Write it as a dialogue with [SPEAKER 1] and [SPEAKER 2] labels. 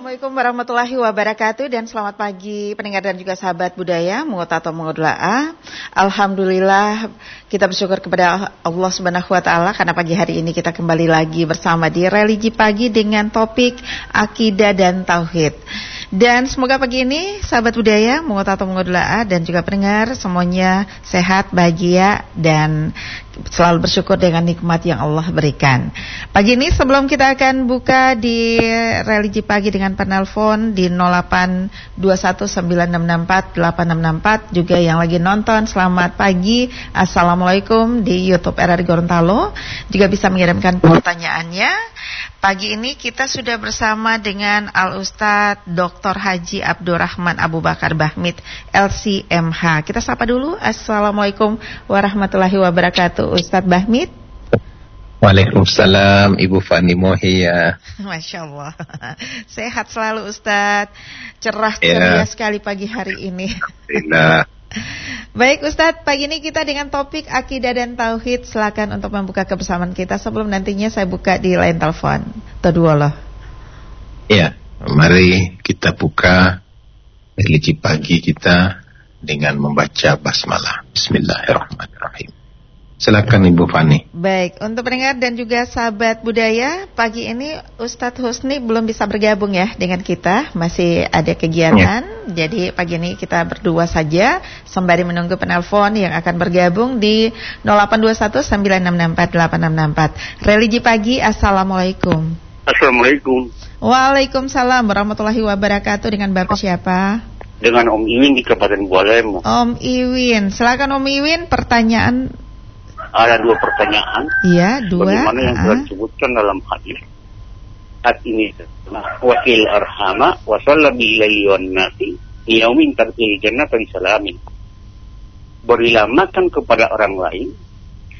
[SPEAKER 1] Assalamualaikum warahmatullahi wabarakatuh dan selamat pagi pendengar dan juga sahabat budaya Menguta atau Mengodula'a. Alhamdulillah kita bersyukur kepada Allah Subhanahu wa taala karena pagi hari ini kita kembali lagi bersama di Religi Pagi dengan topik akidah dan tauhid. Dan semoga pagi ini sahabat budaya Menguta atau Mengodula'a dan juga pendengar semuanya sehat, bahagia dan selalu bersyukur dengan nikmat yang Allah berikan. Pagi ini sebelum kita akan buka di Religi Pagi dengan penelpon di 082196648664, juga yang lagi nonton selamat pagi, assalamualaikum di YouTube RRI Gorontalo, juga bisa mengirimkan pertanyaannya. Pagi ini kita sudah bersama dengan Al-Ustadz Dr. Haji Abdurrahman Abu Bakar Bahmid LCMH. Kita sapa dulu. Assalamualaikum warahmatullahi wabarakatuh Ustadz Bahmid.
[SPEAKER 2] Waalaikumsalam Ibu Fani Mohia.
[SPEAKER 1] Masya Allah. Sehat selalu Ustadz. Cerah ceria sekali pagi hari ini.
[SPEAKER 2] Alhamdulillah.
[SPEAKER 1] Baik Ustadz, pagi ini kita dengan topik akidah dan tauhid. Silakan untuk membuka kebersamaan kita sebelum nantinya saya buka di line telepon. Tadwallah.
[SPEAKER 2] Ya, mari kita buka Religi Pagi kita dengan membaca basmalah. Bismillahirrahmanirrahim. Silakan Ibu Fani.
[SPEAKER 1] Baik, untuk pendengar dan juga sahabat budaya, pagi ini Ustadz Husni belum bisa bergabung ya dengan kita, masih ada kegiatan. Jadi pagi ini kita berdua saja sembari menunggu penelpon yang akan bergabung di 082196648664. Religi Pagi, assalamualaikum.
[SPEAKER 3] Assalamualaikum.
[SPEAKER 1] Waalaikumsalam warahmatullahi wabarakatuh. Dengan Bapak siapa?
[SPEAKER 3] Dengan Om Iwin di Kabupaten Bualem.
[SPEAKER 1] Om Iwin, silakan Om Iwin, pertanyaan.
[SPEAKER 3] Ada dua pertanyaan.
[SPEAKER 1] Iya, dua.
[SPEAKER 3] Bagaimana yang telah disebutkan dalam hadis saat ini, wakil arhama wa sallabi ilaihi wan nasi yaumin tartil jannah bi salamin. Berilah makan kepada orang lain